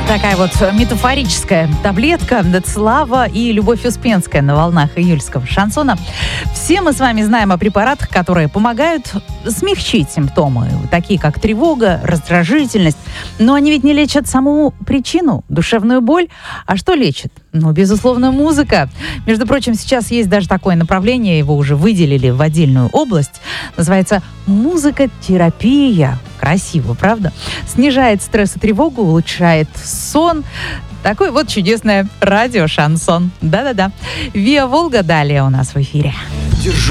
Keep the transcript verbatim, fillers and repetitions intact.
Такая вот метафорическая таблетка Децлава и Любовь Успенская на волнах июльского шансона. Все мы с вами знаем о препаратах, которые помогают смягчить симптомы, такие как тревога, раздражительность. Но они ведь не лечат саму причину, душевную боль. А что лечит? Ну, безусловно, музыка. Между прочим, сейчас есть даже такое направление, его уже выделили в отдельную область. Называется музыкотерапия. Красиво, правда? Снижает стресс и тревогу, улучшает сон. Такое вот чудесное радио-шансон. Да-да-да. Виа Волга далее у нас в эфире.